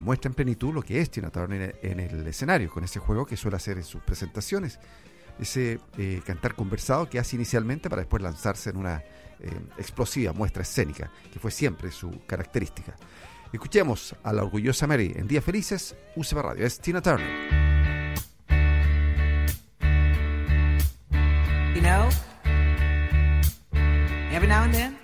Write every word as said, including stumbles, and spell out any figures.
muestra en plenitud lo que es Tina Turner en, en el escenario, con ese juego que suele hacer en sus presentaciones, ese eh, cantar conversado que hace inicialmente para después lanzarse en una eh, explosiva muestra escénica, que fue siempre su característica. Escuchemos a la orgullosa Mary en Días Felices, U C B Radio, es Tina Turner. You know, every now and then